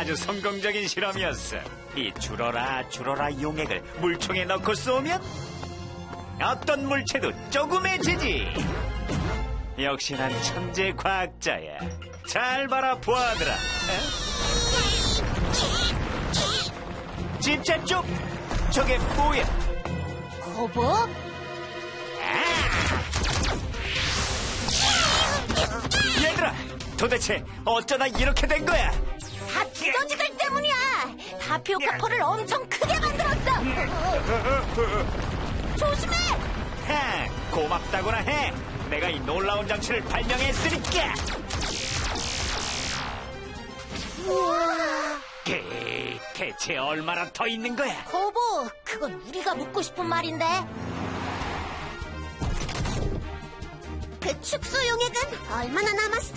아주 성공적인 실험이었어. 이 줄어라 용액을 물총에 넣고 쏘면 어떤 물체도 조금해지지. 역시 난 천재 과학자야. 잘 봐라 보아들아. 진짜 쪽 저게 뭐야? 거보? 얘들아, 도대체 어쩌다 이렇게 된 거야? 다 두더지들 때문이야. 타피오카 펄을 엄청 크게 만들었어. 조심해. 고맙다고나 해. 내가 이 놀라운 장치를 발명했으니까. 우와. 대체 얼마나 더 있는 거야? 거보, 그건 우리가 묻고 싶은 말인데. 그 축소 용액은 얼마나 남았어?